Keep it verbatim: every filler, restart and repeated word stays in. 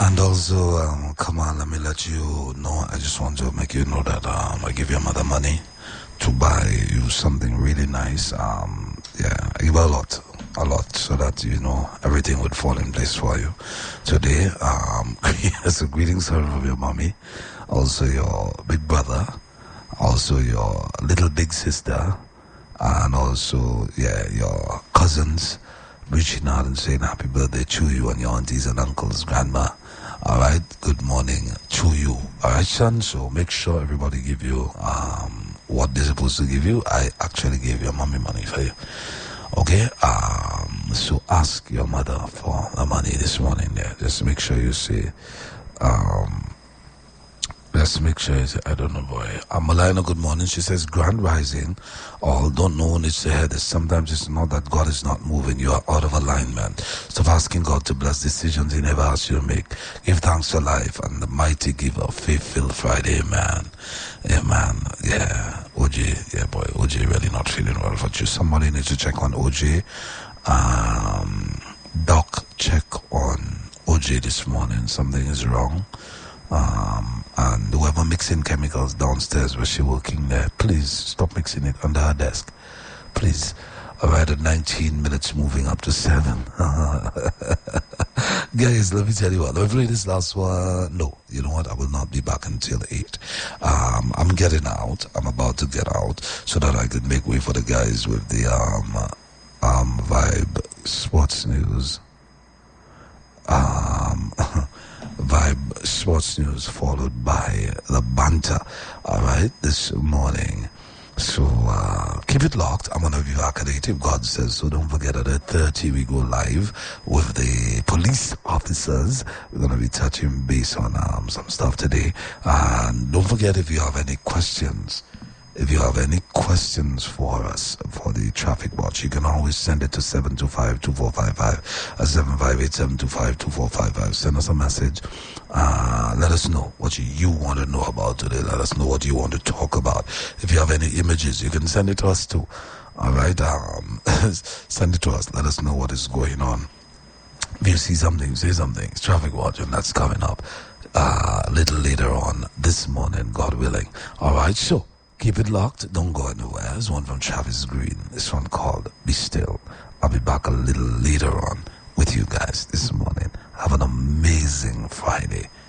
And also, um, come on, let me let you know. I just want to make you know that um, I give your mother money to buy you something really nice. Um, yeah, I give her a lot, a lot, so that you know everything would fall in place for you today. Um, so greetings from your mommy, also your big brother, also your little big sister, and also yeah your cousins reaching out and saying happy birthday to you and your aunties and uncles, grandma. All right, good morning to you. All right, son. So make sure everybody give you um what they're supposed to give you. I actually gave your mommy money for you. Okay. Um. So ask your mother for the money this morning. There. Just make sure you say um. Let's make sure it's, I don't know, boy. Uh, Malina, good morning. She says, Grand Rising. All don't know when it's ahead. Sometimes it's not that God is not moving. You are out of alignment. Stop asking God to bless decisions He never asked you to make. Give thanks for life and the mighty giver of Faith-Filled Friday. Amen. Amen. Yeah. O J. Yeah, boy. O J really not feeling well for you. Somebody needs to check on O J. Um, Doc, check on O J this morning. Something is wrong. Um, and whoever mixing chemicals downstairs where she working there, please stop mixing it under her desk. Please. Alright, at nineteen minutes moving up to seven. Guys, let me tell you what, let me play this last one. No, you know what, I will not be back until eight. Um, I'm getting out. I'm about to get out so that I can make way for the guys with the um, um, Vibe Sports News. Um... Vibe Sports News followed by the banter, alright, this morning. So uh, keep it locked. I'm going to be back at eight if God says so. Don't forget at eight thirty we go live with the police officers. We're going to be touching base on um, some stuff today. And don't forget, if you have any questions, if you have any questions for us, for the traffic watch, you can always send it to seven two five, two four five five, uh, seven five eight, seven two five, two four five five. Send us a message. Uh, let us know what you, you want to know about today. Let us know what you want to talk about. If you have any images, you can send it to us too. All right. Um, send it to us. Let us know what is going on. If you see something, say something. It's traffic watch, and that's coming up uh, a little later on this morning, God willing. All right. So keep it locked. Don't go anywhere. There's one from Travis Green. This one called Be Still. I'll be back a little later on with you guys this morning. Have an amazing Friday.